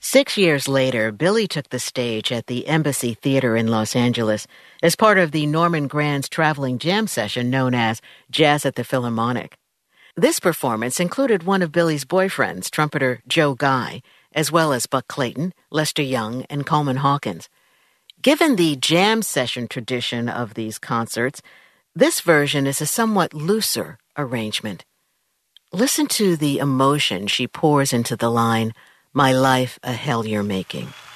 6 years later, Billy took the stage at the Embassy Theater in Los Angeles as part of the Norman Granz traveling jam session known as Jazz at the Philharmonic. This performance included one of Billy's boyfriends, trumpeter Joe Guy, as well as Buck Clayton, Lester Young, and Coleman Hawkins. Given the jam session tradition of these concerts, this version is a somewhat looser arrangement. Listen to the emotion she pours into the line, "My life a hell you're making."